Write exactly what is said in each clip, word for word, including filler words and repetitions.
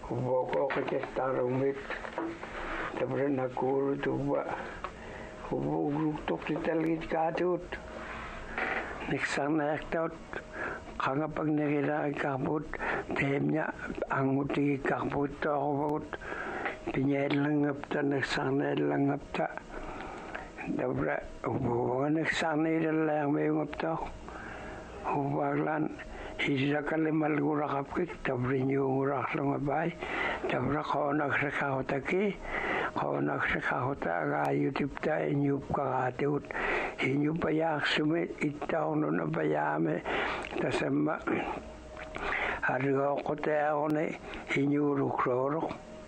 Boko ke tarumit tabre nakuru tuba hubu gruk tok titalit katut niksana ektot kanga pag nagila kaput temnya anguti kaput tawut pinyel langap ta niksana langap ta tabre hubu niksana ilang may ngapta hubaglan Hisa kali malgura kapit, tabri nyungura langabay, tabra konak sa kahotaki, konak sa kahota agayutipta inyup kakatiut, inyup payak sumit itaw no na bayame, tasama harga kote ako ni inyuruk rorok.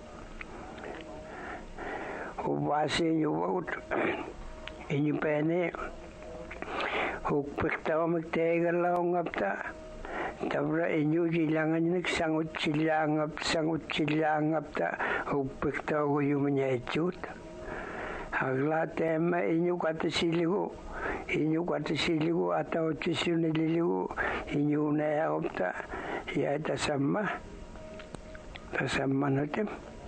Ubasi inyuwag, inyupene, hukpikta ko magtegal lang ngapta, Tabra inyo silangan nag sangot silangap sangot silangap ta hugpik ta ko yung manyaychut. Hagla tema inyo kata siligo inyo kata siligo atau tisu nililigo inyo na yakop ta ya tasama tasama natin.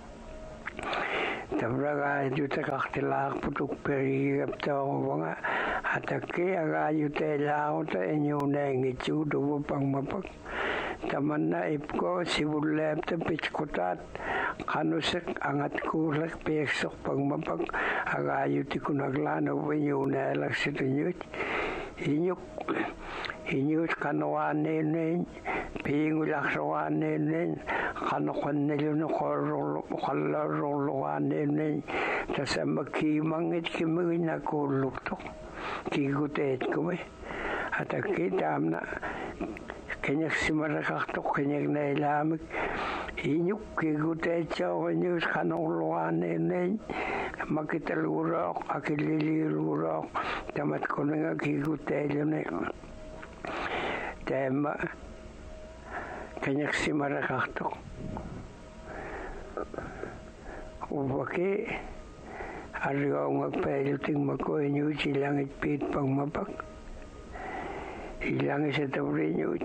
Tabra ka ito ta kaktilak putuk perigap ta ko mga atake aga yute lao ta inyo na ngichu dubo pang mapag taman na ipko sibulep ta pitkotat kanusek angat kulak pesok pang mapag aga yute kunaglano inyo na elak situnyut inyuk inyut kanawane nen pingulak rawane nen kanokon nilo no korolo kallarolowane nen tasama kimangit kimangin na kuluk tok kigutet kome ata kita amna kenyak simarakak tok kenyak na ilamik inyuk kigutet siya kanyus kanuluan nene makitalurok akililirurok tamat ko na nga kigutet yun eh tema kenyak simarakak tok ubaki Arga magpailiting mako inyo silangit pit pang mapak. Ilangit sa tabri nyo.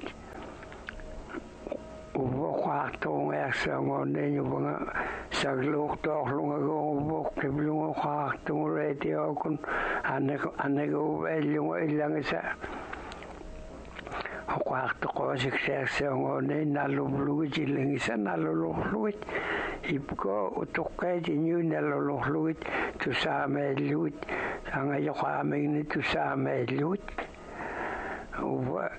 Ubok kaktong esa ngon ninyo mga saglok tok lungago ubok tiblungo kaktong reti akon anego ubel ilangit sa kakto ko siksekse ngon ninyo nalubluit ilangit sa nalulukluit. Ipko utukay inyo nalulukluit tu sa melut ang ayo kami ni tu sa melut uwa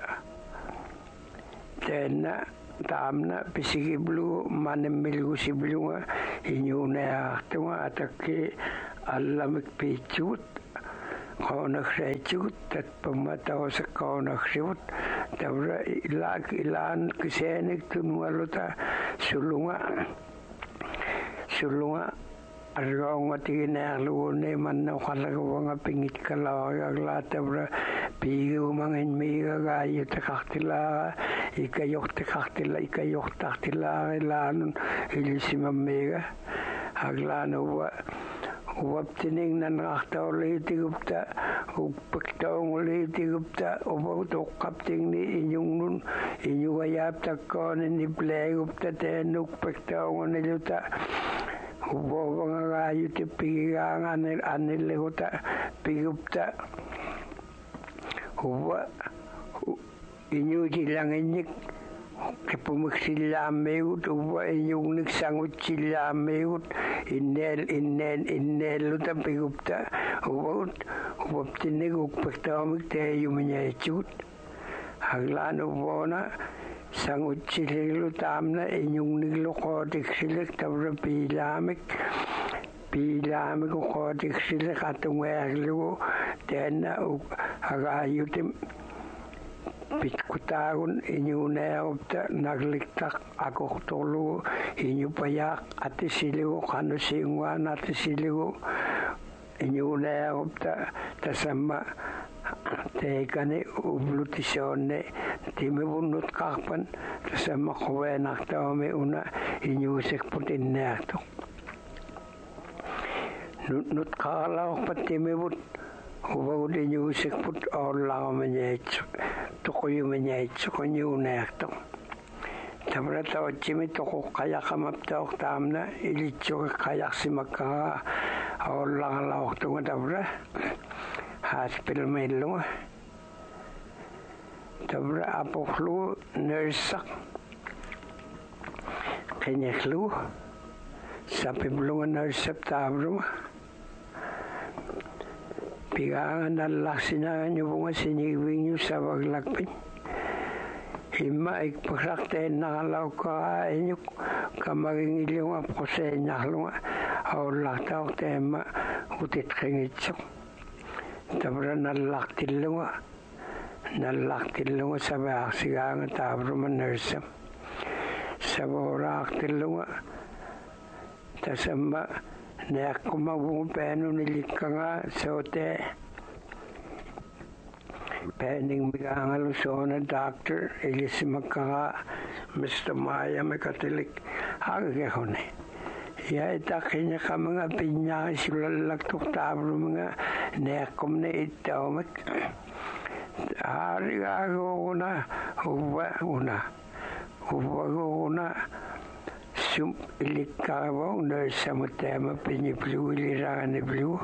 tena tamna pisigiblu manemilgu siblunga inyo na tunga atake alamik pichut konak rechut tat pamataw sa konak rechut tabra ilag ilan kisenik tunwaluta sulunga sulunga Arga tingin na luone man na kalaga nga pingit kalaga glatabra pigo mangin miga gayo takaktila ikayok takaktila ikayok takaktila ilanun ilisima mega aglano wa wap tining nan rakta ulit igupta upakta ulit igupta ubaw tokap ting ni inyong nun inyong ayap takon ni play gupta tenuk pakta uniluta Ubo mga kayo ti pigang anil anil lehuta pigupta uba inyo silang inyik kipumik sila meut uba inyong nagsangot sila meut inel inel inel luta pigupta uba uba tinig upagtamik tayo manyaychut haglan uba na sangut silig tamna inyong niglokotik silig tabra pilamik pilamik ukotik silig atong waglo tena agayutim pitkutagon inyong naopta nagliktak ako tolo inyong payak ati siligo kano singwan ati siligo inyong naopta tasama Tekane ublutisone time bunut kakpan sama kwenak tao me una inyusik putin nato nut kalaw pati me but ubaw inyusik put all lang manyech to ko yung manyech ko yung nato tabra to chimi to kaya kamap to tamna ilitcho kaya simakka olla la okto tabra hospital melo tabra apoklu nurse kenyeklu sapi belum nurse tabra pigangan nalaksina nyubunga siniwinyu sabaglakpin hima ikpakrakte nakalaw ka inyuk kamaging ilyong apkose naklunga aulaktaw tema utit kengitsok tabra nalaktilunga nalaktilunga sabak siganga tabra manersam saboraktilunga tasamba nek kumabungu penu nilikanga sote pending bigangal sona doctor elisimakka Mister Maya Mekatilik hage hone ya itakinya kamanga pinya sulalak tuk tabru mga nekom ne itamak hari agona uwa una uwa una sum ilikabo nurse mutema pinyi blue ilirane blue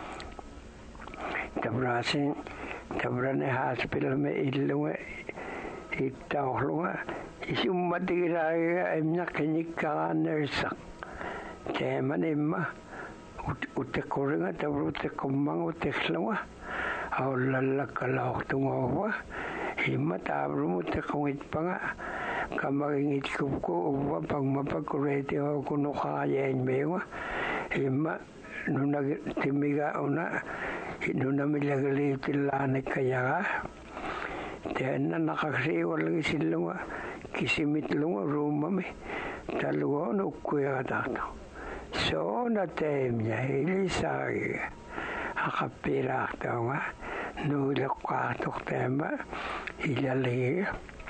tabrasin tabrane hospital me ilunga itawlunga isummatira emnya kenyika nurse tema nemma utekoringa tabru tekomang uteklunga awlalla kalawtunga himma tabru mutekongit panga kamagingit kubko uwa pagmapakurete o kuno kaya mewa himma nuna timiga una nuna milagali tilane kaya tena nakaksi wala silunga kisimit lunga ruma me taluwa no kuya tato so na temnya ilisagi akapira tawa nula kwatok tema ilali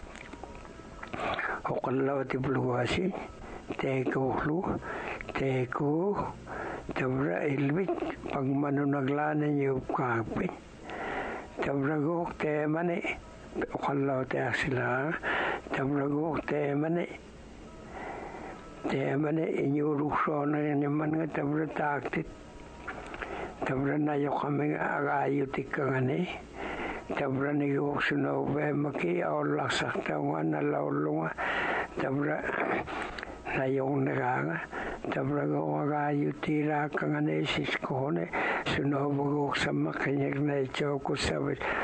Okallah tibluwasi teko lu teko tabra ilbit pagmano naglana niyo kape tabra gok temane okallah te asila tabra gok temane temane inyo ruksona naman nga tabra taktit tabra na yo kami agayutik kangane tabra ni yo sunobe maki Allah saktawa na laulunga tabra na yung naganga tabra go agayuti ra kangane siskone sunobe go sa makanyag na ichoko sa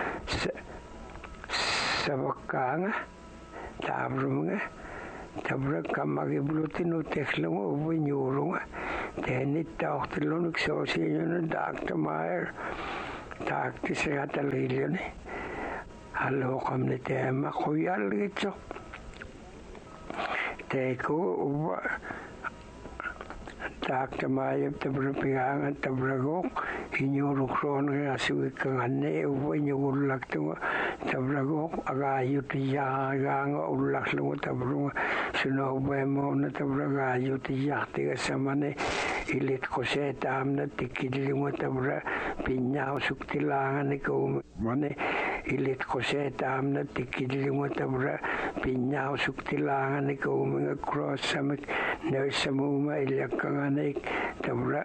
sa bakanga tabra mga tabra kamagiblutin o teklunga ubo nyurunga tenit taoktilunag sosi yun ng Doctor Meyer takti sa katalilyo ni halo kam ni tema kuyal gito teko uba Doctor Meyer tabra pingangan tabra gok inyurukron nga siwik kang ane uba inyurulak tunga tabra gok agayut iya nga ulak lunga tabra sunobe mo na tabra agayut iya tiga samane ilit ko sa tam na tikili mo tabra pinyaw suktilangan ikaw mane ilit ko sa tam na tikili mo tabra pinyaw suktilangan ikaw mga cross sa nurse mo mailyak ka nga na tabra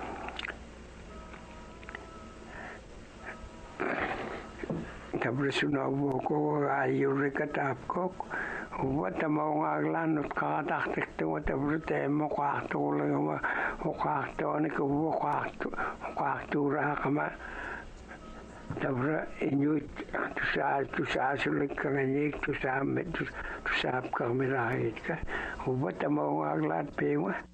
tabra sunabo ko ayaw rikatap ko Ubat mo ngaglan at kakataktik to at abrote mo kwakto lang mo kwakto ni ko kwakto kwakto ra kama tabra inyo to sa to sa sulit ka nganik to sa to sa kamera ka ubat mo ngaglan pe mo